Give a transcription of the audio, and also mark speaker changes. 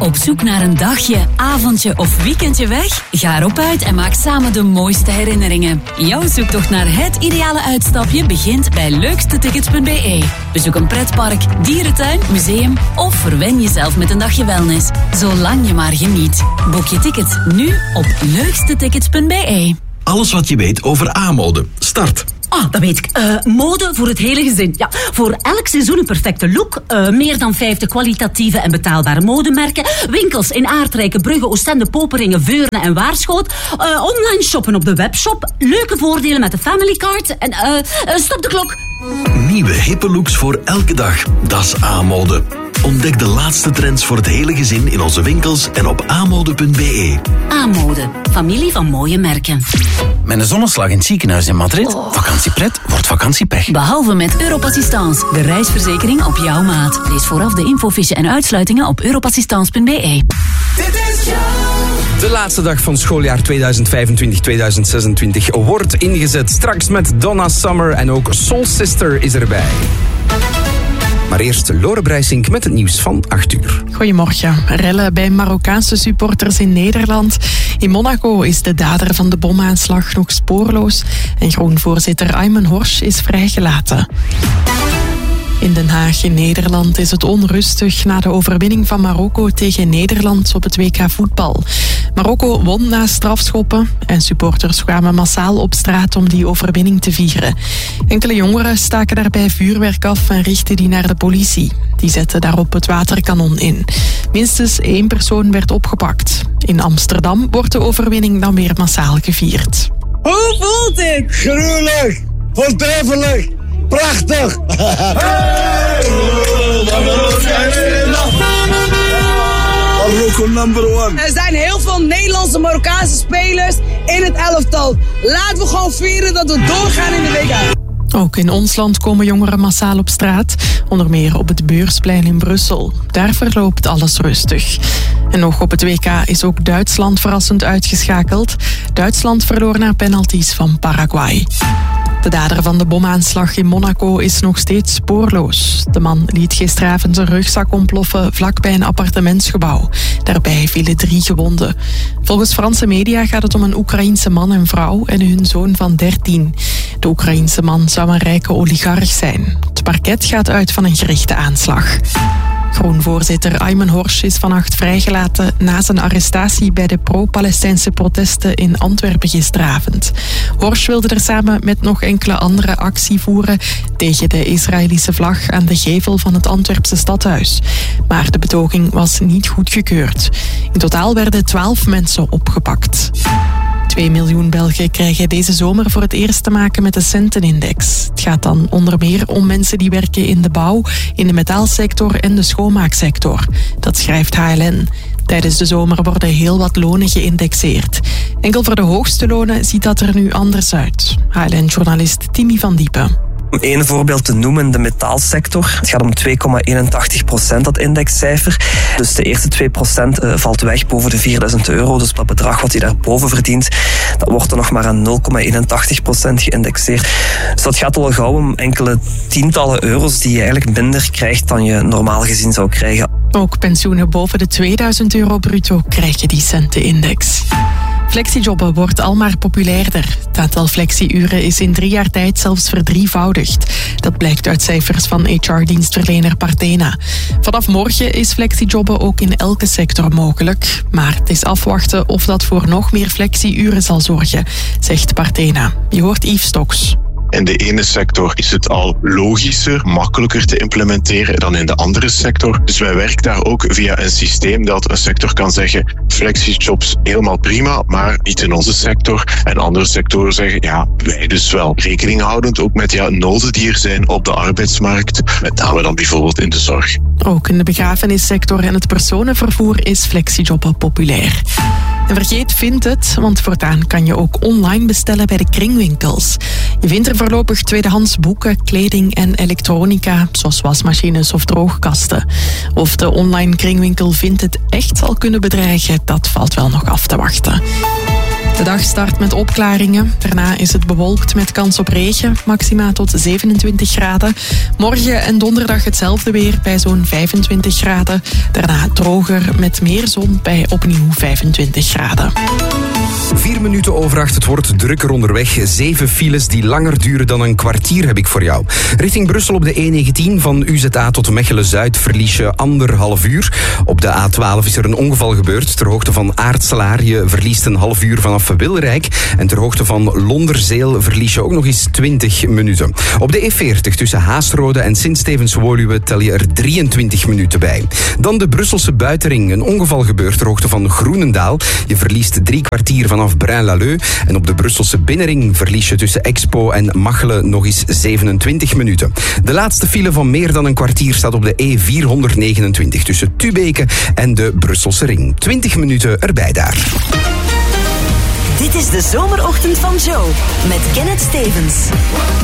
Speaker 1: Op zoek naar een dagje, avondje of weekendje weg? Ga erop uit en maak samen de mooiste herinneringen. Jouw zoektocht naar het ideale uitstapje begint bij leukstetickets.be. Bezoek een pretpark, dierentuin, museum of verwen jezelf met een dagje wellness. Zolang je maar geniet. Boek je tickets nu op leukstetickets.be.
Speaker 2: Alles wat je weet over aanmode. Start.
Speaker 3: Dat weet ik. Mode voor het hele gezin. Ja, voor elk seizoen een perfecte look. Meer dan 50 kwalitatieve en betaalbare modemerken. Winkels in Aardrijke, Brugge, Oostende, Poperingen, Veurne en Waarschoot. Online shoppen op de webshop. Leuke voordelen met de family card. En stop de klok.
Speaker 2: Nieuwe hippe looks voor elke dag. Dat is aanmode. Ontdek de laatste trends voor het hele gezin in onze winkels en op aanmode.be.
Speaker 3: Aanmode. Familie van mooie merken.
Speaker 4: Met een zonneslag in het ziekenhuis in Madrid. Vakantiepret wordt vakantiepech.
Speaker 1: Behalve met Europassistance, de reisverzekering op jouw maat. Lees vooraf de infofiche en uitsluitingen op europassistance.be.
Speaker 5: De laatste dag van schooljaar 2025-2026 wordt ingezet. Straks met Donna Summer en ook Soul Sister is erbij. Maar eerst Lore Breisink met het nieuws van 8 uur.
Speaker 6: Goedemorgen. Rellen bij Marokkaanse supporters in Nederland. In Monaco is de dader van de bomaanslag nog spoorloos. En Groen-voorzitter Ayman Horsch is vrijgelaten. In Den Haag in Nederland is het onrustig na de overwinning van Marokko tegen Nederland op het WK voetbal. Marokko won na strafschoppen en supporters kwamen massaal op straat om die overwinning te vieren. Enkele jongeren staken daarbij vuurwerk af en richtten die naar de politie. Die zetten daarop het waterkanon in. Minstens 1 persoon werd opgepakt. In Amsterdam wordt de overwinning dan weer massaal gevierd.
Speaker 7: Hoe voelt het? Gruwelijk, voortreffelijk, prachtig. Marokko number 1.
Speaker 8: Er zijn heel veel Nederlandse Marokkaanse spelers in het elftal. Laten we gewoon vieren dat we doorgaan in de WK.
Speaker 6: Ook in ons land komen jongeren massaal op straat. Onder meer op het Beursplein in Brussel. Daar verloopt alles rustig. En nog op het WK is ook Duitsland verrassend uitgeschakeld. Duitsland verloor na penalties van Paraguay. De dader van de bomaanslag in Monaco is nog steeds spoorloos. De man liet gisteravond zijn rugzak ontploffen vlakbij een appartementsgebouw. Daarbij vielen 3 gewonden. Volgens Franse media gaat het om een Oekraïense man en vrouw en hun zoon van 13. De Oekraïense man zou een rijke oligarch zijn. Het parket gaat uit van een gerichte aanslag. Groen-voorzitter Ayman Horsch is vannacht vrijgelaten na zijn arrestatie bij de pro-Palestijnse protesten in Antwerpen gisteravond. Horsch wilde er samen met nog enkele anderen actie voeren tegen de Israëlische vlag aan de gevel van het Antwerpse stadhuis. Maar de betoging was niet goedgekeurd. In totaal werden 12 mensen opgepakt. 2 miljoen Belgen krijgen deze zomer voor het eerst te maken met de centenindex. Het gaat dan onder meer om mensen die werken in de bouw, in de metaalsector en de schoonmaaksector. Dat schrijft HLN. Tijdens de zomer worden heel wat lonen geïndexeerd. Enkel voor de hoogste lonen ziet dat er nu anders uit. HLN-journalist Timmy van Diepen.
Speaker 9: Om 1 voorbeeld te noemen, de metaalsector. Het gaat om 2,81%, dat indexcijfer. Dus de eerste 2% valt weg boven de €4.000. Dus dat bedrag wat hij daarboven verdient, dat wordt er nog maar aan 0,81% geïndexeerd. Dus dat gaat al gauw om enkele tientallen euro's die je eigenlijk minder krijgt dan je normaal gezien zou krijgen.
Speaker 6: Ook pensioenen boven de €2000 bruto krijgen die centenindex. Flexijobben wordt al maar populairder. Het aantal flexi-uren is in 3 jaar tijd zelfs verdrievoudigd. Dat blijkt uit cijfers van HR-dienstverlener Partena. Vanaf morgen is flexijobben ook in elke sector mogelijk. Maar het is afwachten of dat voor nog meer flexi-uren zal zorgen, zegt Partena. Je hoort Yves Stoks.
Speaker 10: In de ene sector is het al logischer, makkelijker te implementeren dan in de andere sector. Dus wij werken daar ook via een systeem dat een sector kan zeggen, flexijobs helemaal prima, maar niet in onze sector. En andere sectoren zeggen, ja, wij dus wel. Rekening houdend ook met noden die er zijn op de arbeidsmarkt, met name dan bijvoorbeeld in de zorg.
Speaker 6: Ook in de begrafenissector en het personenvervoer is flexijobben populair. En vergeet Vinted, want voortaan kan je ook online bestellen bij de kringwinkels. Je vindt er voorlopig tweedehands boeken, kleding en elektronica, zoals wasmachines of droogkasten. Of de online kringwinkel Vinted echt zal kunnen bedreigen, dat valt wel nog af te wachten. De dag start met opklaringen. Daarna is het bewolkt met kans op regen, maxima tot 27 graden. Morgen en donderdag hetzelfde weer bij zo'n 25 graden. Daarna droger met meer zon bij opnieuw 25 graden.
Speaker 5: 4 minuten over 8, het wordt drukker onderweg. 7 files die langer duren dan een kwartier heb ik voor jou. Richting Brussel op de E19 van UZA tot Mechelen-Zuid verlies je 1,5 uur. Op de A12 is er een ongeval gebeurd. Ter hoogte van Aartselaar, je verliest een half uur vanaf Wilrijk. En ter hoogte van Londerzeel verlies je ook nog eens 20 minuten. Op de E40 tussen Haasrode en Sint-Stevens-Woluwe tel je er 23 minuten bij. Dan de Brusselse buitenring. Een ongeval gebeurt ter hoogte van Groenendaal. Je verliest 3 kwartier vanaf Braine-l'Alleud. En op de Brusselse binnenring verlies je tussen Expo en Machelen nog eens 27 minuten. De laatste file van meer dan een kwartier staat op de E429 tussen Tubeke en de Brusselse ring. 20 minuten erbij daar.
Speaker 1: Dit is de zomerochtend van Joe met Kenneth Stevens.